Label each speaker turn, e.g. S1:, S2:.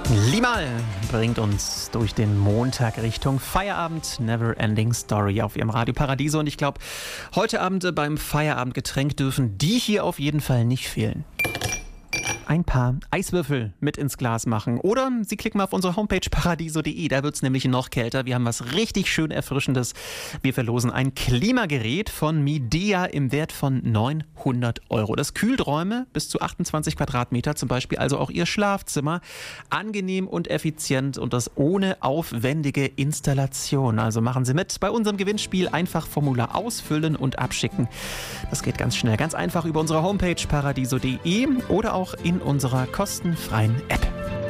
S1: Limal bringt uns durch den Montag Richtung Feierabend. Neverending Story auf ihrem Radio Paradiso. Und ich glaube, heute Abend beim Feierabendgetränk dürfen die hier auf jeden Fall nicht fehlen. Ein paar Eiswürfel mit ins Glas machen. Oder Sie klicken mal auf unsere Homepage paradiso.de. Da wird es nämlich noch kälter. Wir haben was richtig schön Erfrischendes. Wir verlosen ein Klimagerät von Midea im Wert von 900 €. Das kühlt Räume bis zu 28 Quadratmeter, zum Beispiel also auch Ihr Schlafzimmer. Angenehm und effizient und das ohne aufwendige Installation. Also machen Sie mit bei unserem Gewinnspiel. Einfach Formular ausfüllen und abschicken. Das geht ganz schnell, ganz einfach über unsere Homepage paradiso.de oder auch in unserer kostenfreien App.